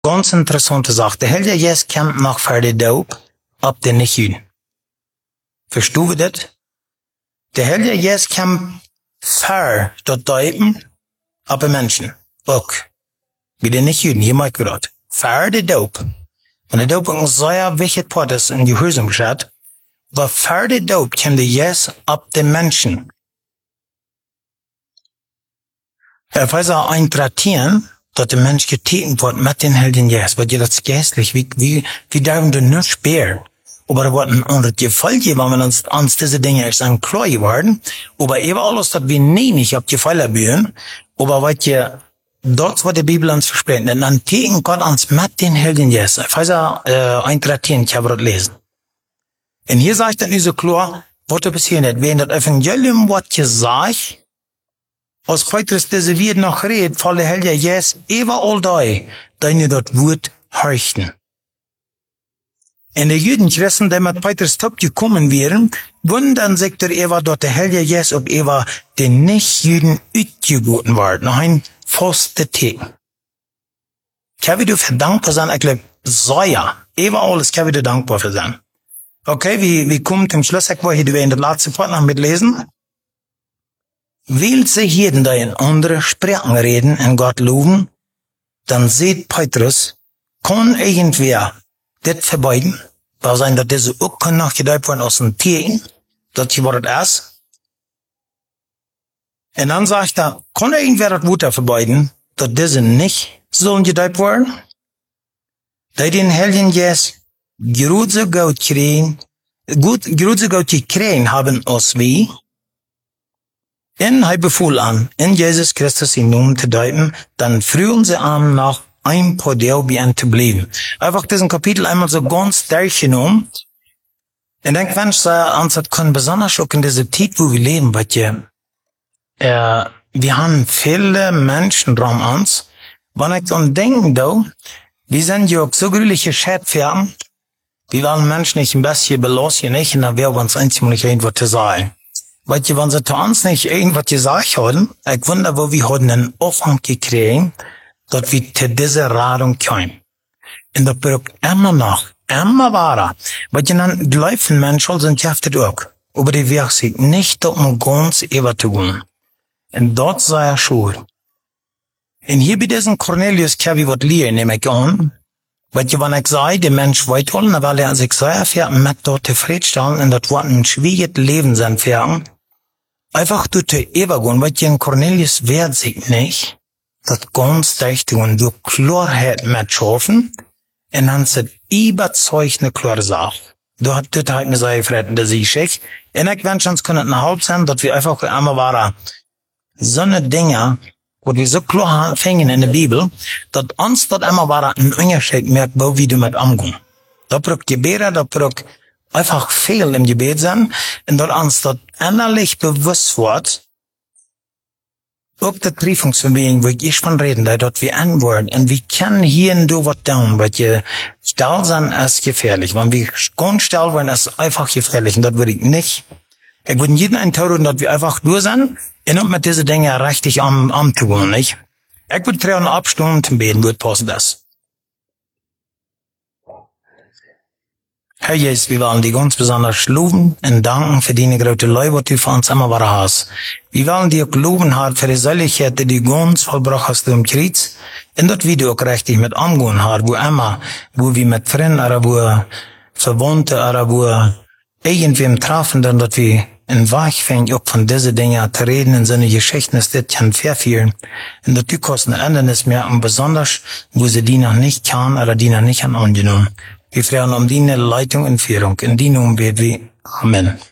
Ganz interessante Sache. Der Heilige Geist kommt noch für die Doop ab den Nicht-Juden. Verstehen wir das? Der Heilige Geist kommt für das Deupen ab den Menschen. Auch. Wie den Nicht-Juden. Hier mag gerade. Für die Doop. Und der Doop ist sehr wichtig, das in die Hülsung geschieht. Aber für die Doop kommt der Geist ab den Menschen. Weiß eintratieren, dass der Mensch getätigt wird mit den Heiligen Geist, weil das geistlich, wie dürfen wir nicht sperren. Aber da wird ein Gefall geben, wenn uns diese Dinge erst an klar geworden, aber eben alles, dass wir nicht auf Gefall bühen, aber was ihr, dort wird die Bibel uns versprechen, denn dann tätigen Gott uns mit den Heiligen Geist. Weiß eintratieren, ich habe das lesen. Und hier sagt er nicht so klar, was da passiert nicht. Wenn das Evangelium wird gesagt, als Petrus diese Wort noch redet, weil der Heilige Geist überall da, deine dort Wort horchten. Und die Juden Christen, die mit Petrus top gekommen wären, wundern sich dort der Heilige Geist, ob den Nicht-Juden utgeboten wird, noch ein feste Tag. Kann wir dir dankbar sein, ich glaube, so ja, überall kann wir dir dankbar für sein. Okay, wie kommt im Schluss, ich wollte in der letzten Part noch mitlesen. Will sie jeden da in andere Sprachen reden und Gott loben, dann sieht Petrus, kann irgendwer das verbeiden, weil sein, dass diese auch noch gedeutet werden aus den Tieren, dass die Wort ist. Und dann sagt er, kann irgendwer das Wort verbeiden, dass diese nicht sollen gedeutet werden? Da den Heiligen Geist grüße Gott gekriegt haben aus wie, und er befohlen an, in Jesus Christus in Namen zu deuten, dann frühen sie an, nach ein paar Tagen zu bleiben. Einfach diesen Kapitel einmal so ganz durchgenommen. Ich denke, wenn ich uns das kann besonders auch in dieser Zeit, wo wir leben, weil wir haben viele Menschen dran uns. Wenn ich dann denke, wir sind ja auch so gründliche Schädfern, wir wollen Menschen nicht ein bisschen belassen, nicht, und dann wäre uns einzig irgendwas zu sagen. Weil wenn sie zu uns nicht irgendwas gesagt haben, ich wundere, wo wir haben einen Aufwand gekriegt, dass wir zu dieser Radung kommen. Und das braucht immer noch, immer wahrer. Weil dann gleichen Menschen sind jaftet auch. Aber die Weg sich nicht um ganz überzugehen. Und dort sei er schon. Und hier bei diesem Cornelius kann ich was lernen, nehme ich an. Weil wenn ich sage, der Mensch weit holen, dann weil er sich sehr fährt, mit dort zufriedenstellen, und das wird ein schwieriges Leben sein fähren. Einfach durch die Übergehen, weil ein Cornelius wehrt sich nicht, das ganz dicht und durch Klarheit mit schaffen, und dann ist es überzeugende klare Sache. Du hast das halt eine Sache verraten, das ich schick. Und ich wünsche uns können eine Haupt sein, dass wir einfach einmal waren, so eine Dinge, wo wir so klar fängen in der Bibel, dass uns dort einmal war ein Unterschied merkt, wo wir damit umgehen. Da braucht Gebete, da braucht einfach viel im Gebet sein, und dort uns dort innerlich bewusst wird, auch das Prüfungsvermögen, wo ich von reden, da dort wir antworten, und wir können hier und da was tun, weil wir still sein ist gefährlich. Wenn wir ganz still werden, ist einfach gefährlich, und das würde ich nicht. Ich würde jeden eintauchen, dass wir einfach durch sind, und mit diese Dinge richtig am zu gehen, nicht? Ich würde 3,5 Stunden beten, würde passen das. Herr Jesus, wir wollen dir ganz besonders loben und danken für deine große Liebe, die du für uns immer war hast. Wir wollen dir loben, Herr, für die Seligkeit, die du ganz vollbracht hast im Kreuz, und dass wir dir auch richtig mit umgehen, Herr, wo wir mit Freunden, oder wo Verwandte, oder wo irgendwem treffen, dann, dass wir in Weg fängt, auch von diesen Dingen zu reden, in seine Geschichten, ist das kann verfehlen. Und dass die Kosten ändern es merken, besonders, wo sie die noch nicht kann, oder die noch nicht angenommen. Wir fragen um deine Leitung und Führung. In die Namen beten wir. Amen.